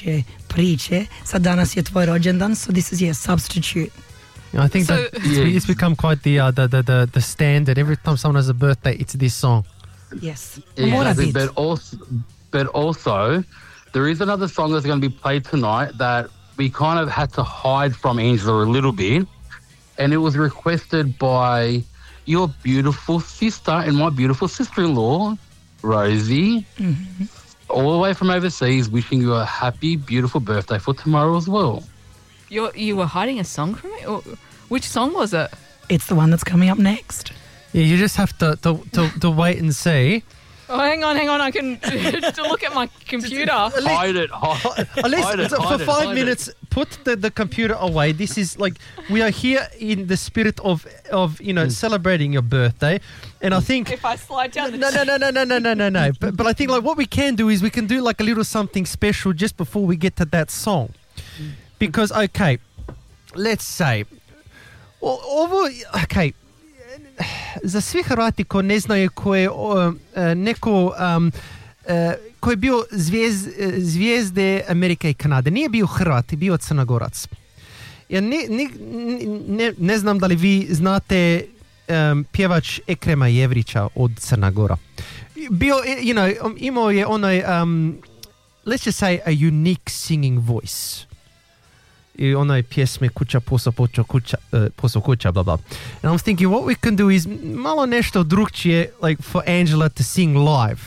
priče. Sad danas je tvoj rođendan, so this is your substitute. I think that it's become quite the standard. Every time someone has a birthday, it's this song. Yes. Exactly, but also, there is another song that's going to be played tonight that we kind of had to hide from Angela a little bit, and it was requested by your beautiful sister and my beautiful sister-in-law, Rosie, all the way from overseas, wishing you a happy, beautiful birthday for tomorrow as well. You were hiding a song from me? Which song was it? It's the one that's coming up next. Yeah, you just have to wait and see. Oh, hang on. I can to look at my computer. Hide it. For 5 minutes, put the computer away. This is like, we are here in the spirit of celebrating your birthday. And I think... If I slide down the... No. But I think like what we can do is we can do like a little something special just before we get to that song. Because, okay, let's say... Okay... Za svi Hrvati ko ne znaju ko je neko ko je bio zvijezde Amerike i Kanade, nije bio Hrvat, bio Crnogorac. Ja ne znam da li vi znate pjevač Ekrema Jevrića od Crna Gora. Bio, imao je onaj let's just say a unique singing voice. I onaj pjesme kuća, posao kuća, blah, blah. And I'm thinking what we can do is malo nešto drugčije, like for Angela to sing live.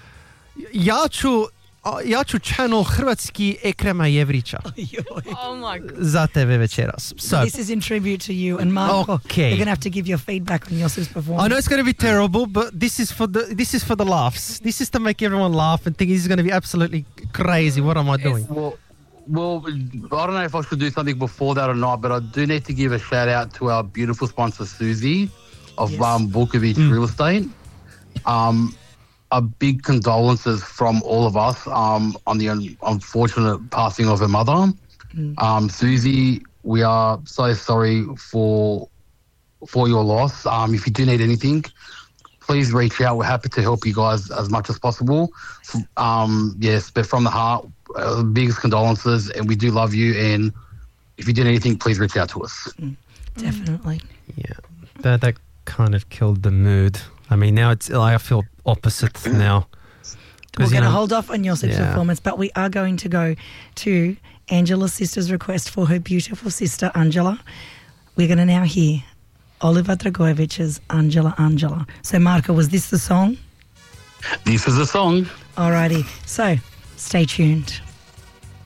Ja ću channel hrvatski Ekrema Jevrića. Oh my God. Za tebe večeras. So, this is in tribute to you and Marco. Okay. You're going to have to give your feedback on Josip's performance. I know it's going to be terrible, but this is for the laughs. This is to make everyone laugh and think this is going to be absolutely crazy. What am I doing? Well, I don't know if I should do something before that or not, but I do need to give a shout out to our beautiful sponsor, Susie of Vukovic Real Estate. A big condolences from all of us on the unfortunate passing of her mother. Susie, we are so sorry for your loss. If you do need anything, please reach out. We're happy to help you guys as much as possible. Yes, but from the heart, biggest condolences, and we do love you. And if you did anything, please reach out to us. Definitely. Yeah, that kind of killed the mood. I mean, now I feel opposite now. We're going to hold off on Josip's performance, but we are going to go to Angela's sister's request for her beautiful sister, Angela. We're going to now hear Oliver Dragojevic's Angela, Angela. So, Marco, was this the song? This is the song. Alrighty. So, stay tuned.